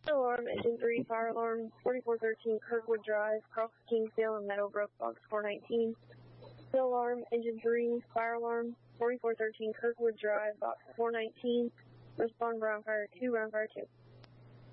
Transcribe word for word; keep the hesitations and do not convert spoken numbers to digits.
Alarm, Engine three, Fire Alarm, forty-four thirteen Kirkwood Drive, Cross Kingsdale and Meadowbrook, Box four nineteen. Alarm, Engine three, Fire Alarm, forty-four thirteen Kirkwood Drive, Box four nineteen. Respond, Brown Fire two, Brown Fire two.